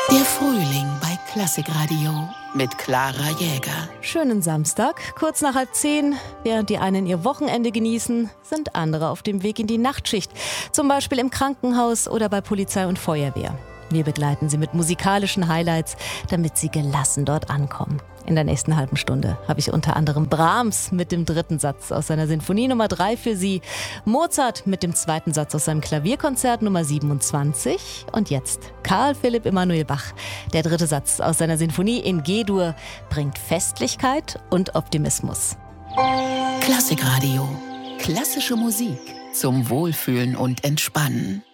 Der Frühling bei Klassikradio mit Clara Jäger. Schönen Samstag, kurz nach 9:30. Während die einen ihr Wochenende genießen, sind andere auf dem Weg in die Nachtschicht. Zum Beispiel im Krankenhaus oder bei Polizei und Feuerwehr. Wir begleiten Sie mit musikalischen Highlights, damit Sie gelassen dort ankommen. In der nächsten halben Stunde habe ich unter anderem Brahms mit dem 3. Satz aus seiner Sinfonie Nummer 3 für Sie, Mozart mit dem 2. Satz aus seinem Klavierkonzert Nummer 27 und jetzt Karl Philipp Emanuel Bach. Der 3. Satz aus seiner Sinfonie in G-Dur bringt Festlichkeit und Optimismus. Klassikradio. Klassische Musik zum Wohlfühlen und Entspannen.